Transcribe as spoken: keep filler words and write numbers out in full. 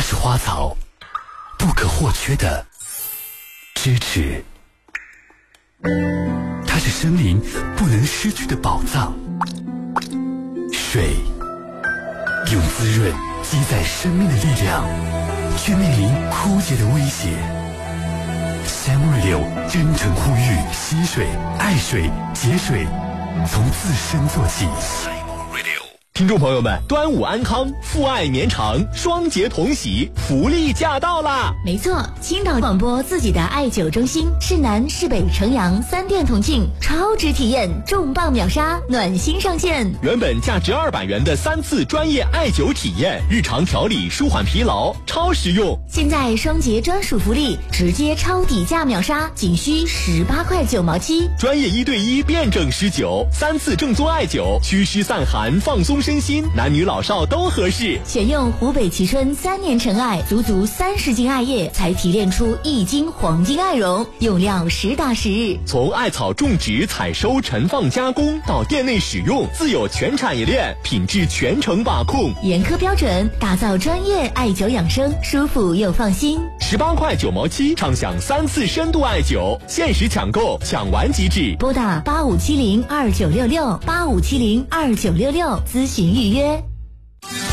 是花草不可或缺的支持，它是生灵不能失去的宝藏。水用滋润积攒生命的力量，却面临枯竭的威胁。Sam Radio 真诚呼吁惜水、爱水、节水，从自身做起。 听众朋友们，端午安康，父爱绵长，双节同喜，福利驾到啦！ 没错，青岛广播自己的艾灸中心，市南、市北、城阳三店同庆，超值体验，重磅秒杀，暖心上线。 原本价值二百元的三次专业艾灸体验，日常调理舒缓疲劳，超实用。 现在双节专属福利，直接超底价秒杀，仅需十八块九毛七。 专业一对一辩证施灸，三次正宗艾灸，祛湿散寒，放松身心，男女老少都合适。 选用湖北蕲春三年陈艾，足足三十斤艾叶才提炼出一斤黄金艾绒，用料实打实。 从艾草种植、采收、陈放、加工到店内使用，自有全产业链，品质全程把控， 严苛标准，打造专业艾灸养生，舒服又放心。 十八块九毛七，畅享三次深度艾灸，限时抢购，抢完即止。 拨打八五七零二九六六八五七零二九六六咨询预约。